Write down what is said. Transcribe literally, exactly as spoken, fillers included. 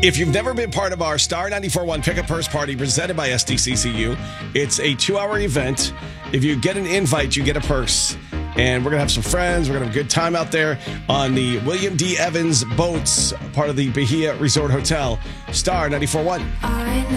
If you've never been part of our Star ninety-four point one Pickup Purse Party presented by S D C C U, it's a two-hour event. If you get an invite, you get a purse. And we're going to have some friends. We're going to have a good time out there on the William D. Evans boats, part of the Bahia Resort Hotel. Star ninety-four point one.